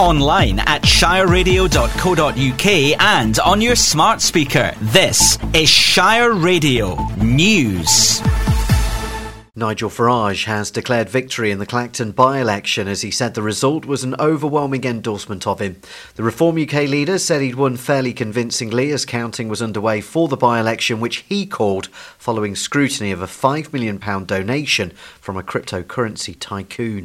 online at shireradio.co.uk and on your smart speaker. This is Shire Radio News. Nigel Farage has declared victory in the Clacton by-election as he said the result was an overwhelming endorsement of him. The Reform UK leader said he'd won fairly convincingly as counting was underway for the by-election, which he called following scrutiny of a £5 million donation from a cryptocurrency tycoon.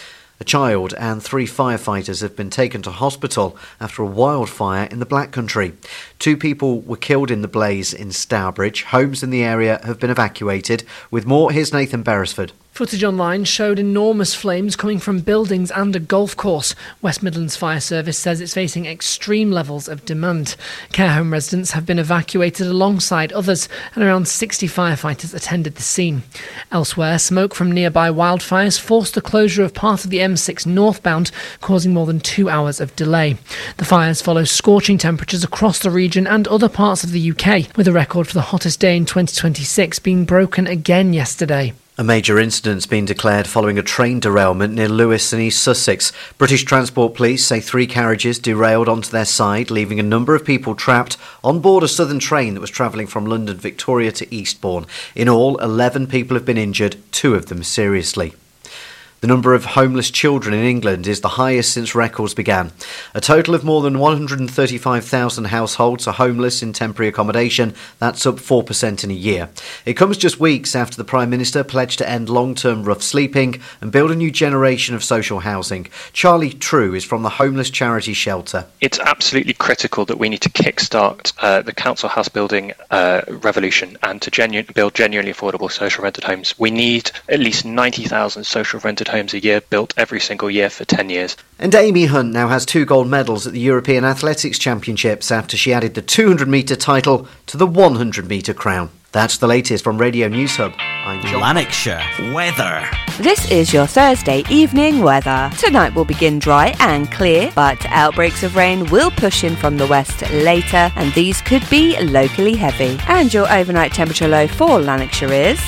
A child and 3 firefighters have been taken to hospital after a wildfire in the Black Country. 2 people were killed in the blaze in Stourbridge. Homes in the area have been evacuated. With more, here's Nathan Beresford. Footage online showed enormous flames coming from buildings and a golf course. West Midlands Fire Service says it's facing extreme levels of demand. Care home residents have been evacuated alongside others, and around 60 firefighters attended the scene. Elsewhere, smoke from nearby wildfires forced the closure of part of the M6 northbound, causing more than 2 hours of delay. The fires follow scorching temperatures across the region and other parts of the UK, with a record for the hottest day in 2026 being broken again yesterday. A major incident's been declared following a train derailment near Lewes in East Sussex. British Transport Police say 3 carriages derailed onto their side, leaving a number of people trapped on board a southern train that was travelling from London Victoria to Eastbourne. In all, 11 people have been injured, 2 of them seriously. The number of homeless children in England is the highest since records began. A total of more than 135,000 households are homeless in temporary accommodation. That's up 4% in a year. It comes just weeks after the Prime Minister pledged to end long-term rough sleeping and build a new generation of social housing. Charlie True is from the homeless charity Shelter. It's absolutely critical that we need to kickstart the council house building revolution and to build genuinely affordable social rented homes. We need at least 90,000 social rented homes a year built every single year for 10 years. And Amy Hunt now has 2 gold medals at the European Athletics Championships after she added the 200-metre title to the 100-metre crown. That's the latest from Radio News Hub. I'm John. Lanarkshire weather. This is your Thursday evening weather. Tonight will begin dry and clear, but outbreaks of rain will push in from the west later, and these could be locally heavy. And your overnight temperature low for Lanarkshire is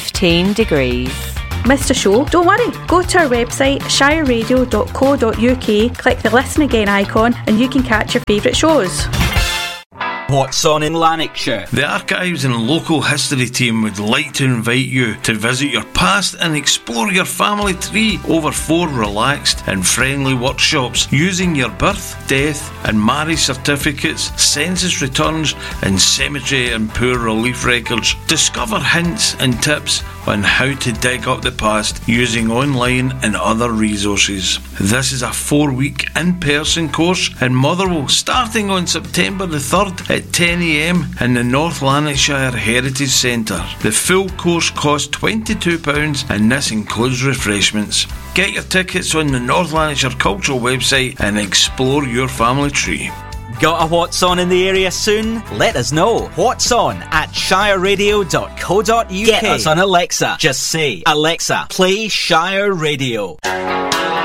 15 degrees. Missed a show? Don't worry. Go to our website shireradio.co.uk, click the Listen Again icon and you can catch your favourite shows. What's on in Lanarkshire? The Archives and Local History team would like to invite you to visit your past and explore your family tree over 4 relaxed and friendly workshops using your birth, death and marriage certificates, census returns and cemetery and poor relief records. Discover hints and tips on how to dig up the past using online and other resources. This is a 4-week in-person course in Motherwell starting on September the 3rd at 10 a.m. in the North Lanarkshire Heritage Centre. The full course costs £22 and this includes refreshments. Get your tickets on the North Lanarkshire Cultural website and explore your family tree. Got a What's On in the area soon? Let us know. What's On at shireradio.co.uk. Get us on Alexa. Just say, Alexa, play Shire Radio.